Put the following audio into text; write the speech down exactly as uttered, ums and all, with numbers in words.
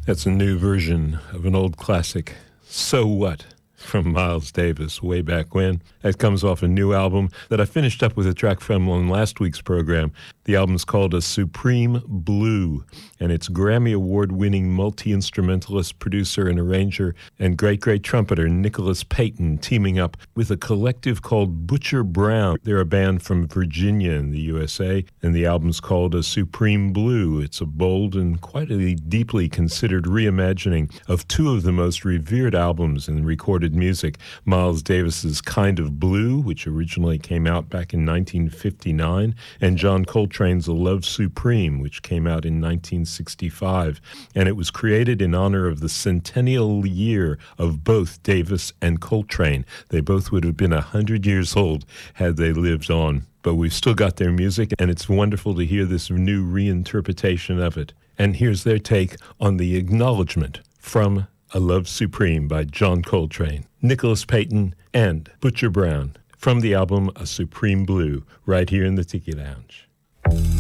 That's a new version of an old classic, So What, from Miles Davis way back when. That comes off a new album that I finished up with a track from on last week's program. The album's called A Supreme Blue, and it's Grammy Award-winning multi-instrumentalist, producer, and arranger, and great-great trumpeter Nicholas Payton teaming up with a collective called Butcher Brown. They're a band from Virginia in the U S A, and the album's called A Supreme Blue. It's a bold and quite a deeply considered reimagining of two of the most revered albums in recorded music, Miles Davis's Kind of Blue, which originally came out back in nineteen fifty-nine, and John Coltrane's A Love Supreme, which came out in nineteen sixty-five. And it was created in honor of the centennial year of both Davis and Coltrane. They both would have been one hundred years old had they lived on. But we've still got their music, and it's wonderful to hear this new reinterpretation of it. And here's their take on the acknowledgement from A Love Supreme by John Coltrane, Nicholas Payton, and Butcher Brown from the album A Supreme Blue, right here in the Tiki Lounge.